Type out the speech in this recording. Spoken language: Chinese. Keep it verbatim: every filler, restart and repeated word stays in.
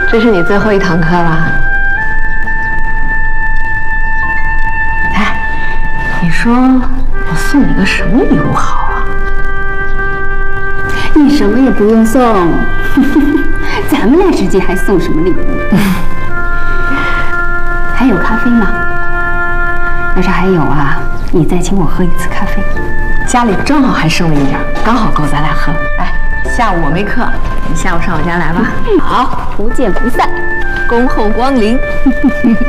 这是你最后一堂课了。哎，你说我送你个什么礼物好啊？ 你什么也不用送，咱们俩之间还送什么礼物？还有咖啡吗？要是还有啊，你再请我喝一次咖啡。 家里正好还剩了一点，刚好够咱俩喝。哎，下午我没课，你下午上我家来吧。 好，不见不散。 恭候光临。